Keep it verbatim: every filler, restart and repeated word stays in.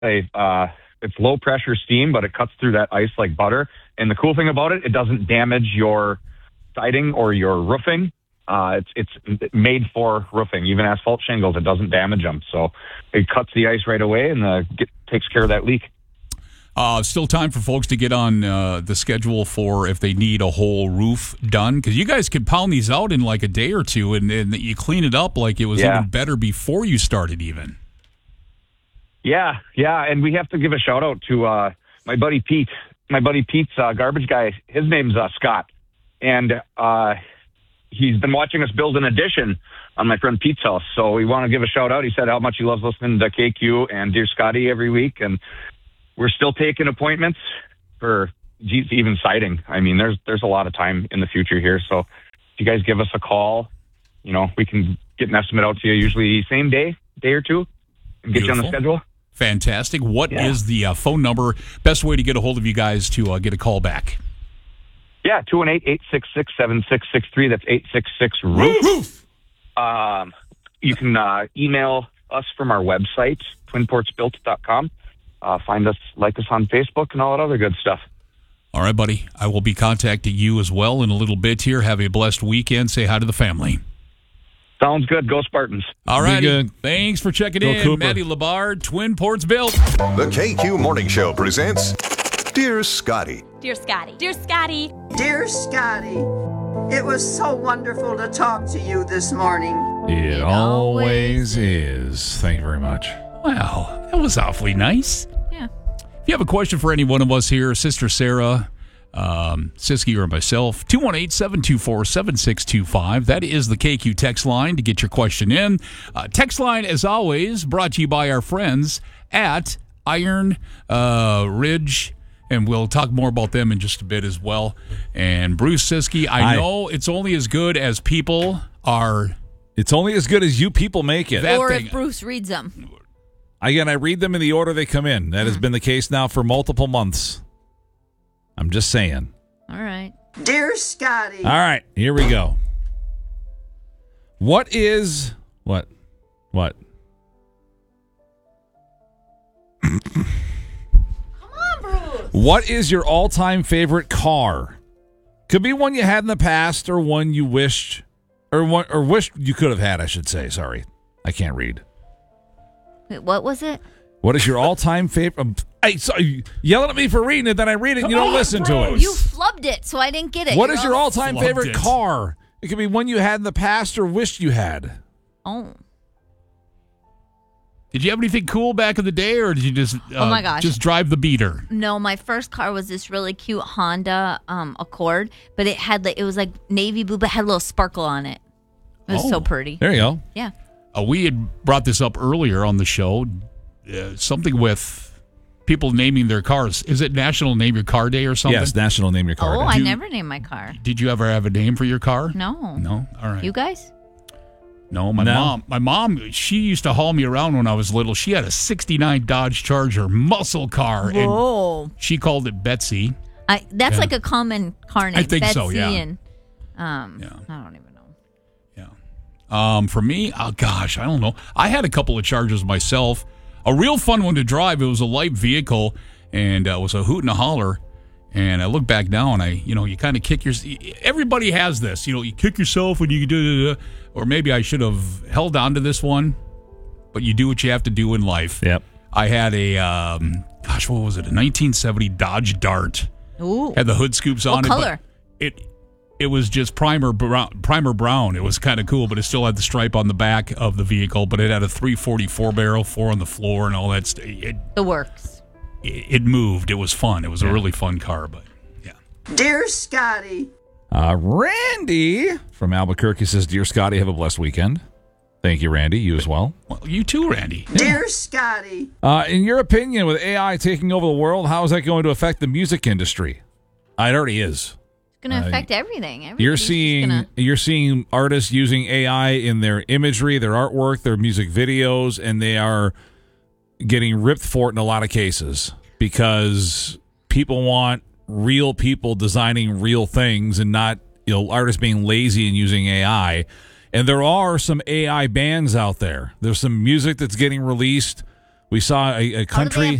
a uh, it's low pressure steam, but it cuts through that ice like butter. And the cool thing about it, it doesn't damage your siding or your roofing. Uh, it's it's made for roofing, even asphalt shingles. It doesn't damage them, so it cuts the ice right away and uh, get, takes care of that leak. Uh, still time for folks to get on uh, the schedule for if they need a whole roof done, because you guys can pound these out in like a day or two, and, and you clean it up like it was yeah. even better before you started even. Yeah, yeah, and we have to give a shout out to uh, my buddy Pete. My buddy Pete's uh, garbage guy. His name's uh, Scott, and uh, he's been watching us build an addition on my friend Pete's house. So we want to give a shout out. He said how much he loves listening to K Q and Dear Scotty every week, and we're still taking appointments for geez, even siding. I mean, there's there's a lot of time in the future here. So if you guys give us a call, you know, we can get an estimate out to you usually same day, day or two, and get Beautiful. you on the schedule. Fantastic. What yeah. is the uh, phone number? Best way to get a hold of you guys to uh, get a call back? Yeah, two one eight, eight six six, seven six six three. That's eight six six, roof. Um, you can uh, email us from our website, twin ports built dot com. Uh, find us, like us on Facebook, and all that other good stuff. All right, buddy. I will be contacting you as well in a little bit here. Have a blessed weekend. Say hi to the family. Sounds good. Go Spartans. All right. Thanks for checking Go in. Cooper. Matty Labard, Twin Ports Built. The K Q Morning Show presents Dear Scotty. Dear Scotty. Dear Scotty. Dear Scotty, it was so wonderful to talk to you this morning. It, it always is. Thank you very much. Wow, that was awfully nice. Yeah. If you have a question for any one of us here, Sister Sarah, um, Siski, or myself, two one eight, seven two four, seven six two five. That is the K Q text line to get your question in. Uh, text line, as always, brought to you by our friends at Iron uh, Ridge. And we'll talk more about them in just a bit as well. And Bruce Siski, I, I know it's only as good as people are. It's only as good as you people make it. Or thing. if Bruce reads them. Again, I read them in the order they come in. That mm. has been the case now for multiple months. I'm just saying. All right. Dear Scotty. All right, here we go. What is... What? What? Come on, Bruce. What is your all-time favorite car? Could be one you had in the past or one you wished... Or, one, or wished you could have had, I should say. Sorry. I can't read. Wait, what was it? What is your all-time favorite? Um, hey, so you yelling at me for reading it, then I read it and you don't listen to it. You flubbed it, so I didn't get it. What You're is your all all-time Flubbed favorite it. car? It could be one you had in the past or wished you had. Oh. Did you have anything cool back in the day, or did you just uh, Oh my gosh. just drive the beater? No, my first car was this really cute Honda um, Accord, but it had like it was like navy blue, but had a little sparkle on it. It was Oh. so pretty. There you go. Yeah. Uh, we had brought this up earlier on the show. Uh, something with people naming their cars. Is it National Name Your Car Day or something? Yes, National Name Your Car Oh, Day. I You- never named my car. Did you ever have a name for your car? No. No? All right. You guys? No, my No. mom. My mom, she used to haul me around when I was little. She had a sixty-nine Dodge Charger muscle car. Whoa. And she called it Betsy. I, that's Yeah. like a common car name. I think Betsy so, yeah. And, um, Yeah. I don't even know. Yeah. Um, for me, oh gosh, I don't know. I had a couple of Chargers myself. A real fun one to drive. It was a light vehicle, and uh, it was a hoot and a holler. And I look back now, and I, you know, you kind of kick your. Everybody has this, you know, you kick yourself when you do, or maybe I should have held on to this one. But you do what you have to do in life. Yep. I had a, um, gosh, what was it? A nineteen seventy Dodge Dart. Ooh. Had the hood scoops on What it. color? But it it was just primer brown. Primer brown. It was kind of cool, but it still had the stripe on the back of the vehicle. But it had a three forty-four barrel, four on the floor, and all that stuff. It, The works. it it moved. It was fun. It was a really fun car. But yeah. Dear Scotty. Uh, Randy from Albuquerque says, Dear Scotty, have a blessed weekend. Thank you, Randy. You as well. Well, you too, Randy. Dear Scotty. Uh, in your opinion, with A I taking over the world, how is that going to affect the music industry? Uh, it already is. It's going to Uh, affect everything. You're Everybody's just seeing gonna- you're seeing artists using A I in their imagery, their artwork, their music videos, and they are getting ripped for it in a lot of cases because people want real people designing real things and not, you know, artists being lazy and using A I. And there are some A I bands out there. There's some music that's getting released We saw a, a country.